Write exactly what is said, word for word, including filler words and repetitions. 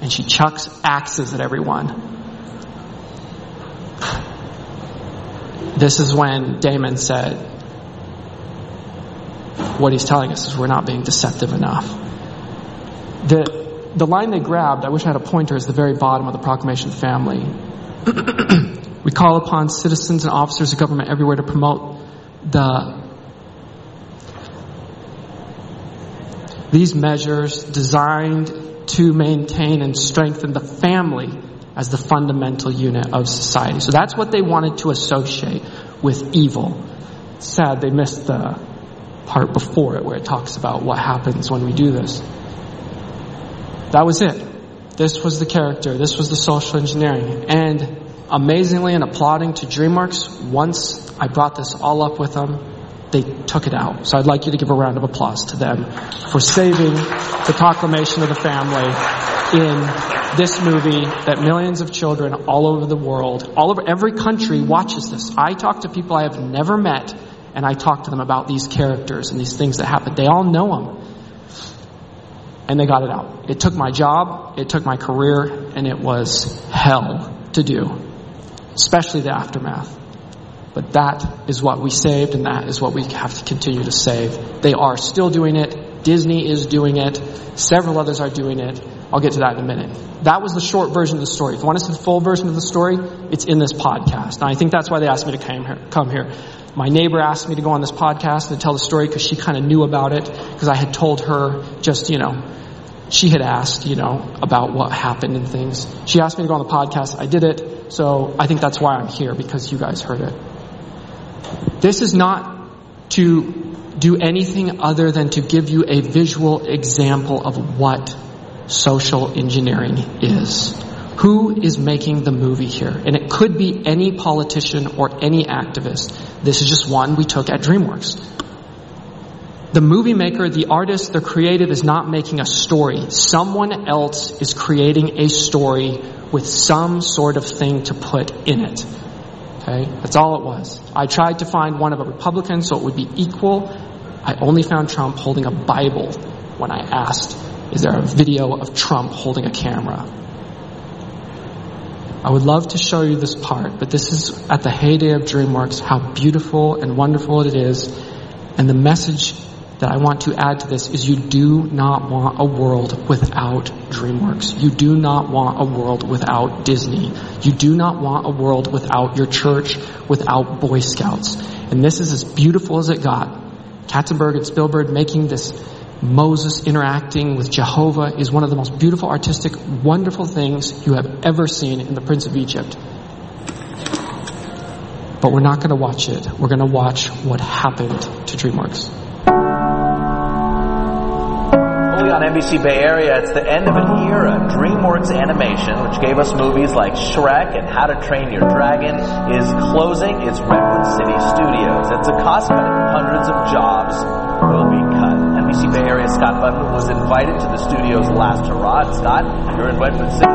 and she chucks axes at everyone. This is when Damon said, what he's telling us is we're not being deceptive enough. The the line they grabbed, I wish I had a pointer, is the very bottom of the Proclamation of the Family. We call upon citizens and officers of government everywhere to promote the these measures designed to maintain and strengthen the family as the fundamental unit of society. So that's what they wanted to associate with evil. Sad they missed the part before it where it talks about what happens when we do this. That was it. This was the character. This was the social engineering. And amazingly, and applauding to DreamWorks, once I brought this all up with them, they took it out. So I'd like you to give a round of applause to them for saving the Proclamation of the Family in this movie that millions of children all over the world, all over every country watches this. I talk to people I have never met, and I talk to them about these characters and these things that happen. They all know them. And they got it out. It took my job, it took my career, and it was hell to do. Especially the aftermath. But that is what we saved, and that is what we have to continue to save. They are still doing it. Disney is doing it. Several others are doing it. I'll get to that in a minute. That was the short version of the story. If you want to see the full version of the story, it's in this podcast. And I think that's why they asked me to come here. Come here. My neighbor asked me to go on this podcast and tell the story because she kind of knew about it, because I had told her just, you know, she had asked, you know, about what happened and things. She asked me to go on the podcast. I did it. So I think that's why I'm here, because you guys heard it. This is not to do anything other than to give you a visual example of what social engineering is. Who is making the movie here? And it could be any politician or any activist. This is just one we took at DreamWorks. The movie maker, the artist, the creative is not making a story. Someone else is creating a story with some sort of thing to put in it. Okay? That's all it was. I tried to find one of a Republican so it would be equal. I only found Trump holding a Bible when I asked, is there a video of Trump holding a camera? I would love to show you this part, but this is at the heyday of DreamWorks, how beautiful and wonderful it is. And the message that I want to add to this is you do not want a world without DreamWorks. You do not want a world without Disney. You do not want a world without your church, without Boy Scouts. And this is as beautiful as it got. Katzenberg and Spielberg making this Moses interacting with Jehovah is one of the most beautiful, artistic, wonderful things you have ever seen in The Prince of Egypt. But we're not going to watch it. We're going to watch what happened to DreamWorks. On N B C Bay Area, it's the end of an era. DreamWorks Animation, which gave us movies like Shrek and How to Train Your Dragon, is closing its Redwood City studios. It's a cost-cutting. Hundreds of jobs will be cut. N B C Bay Area Scott Button was invited to the studio's last hurrah. Scott, you're in Redwood City.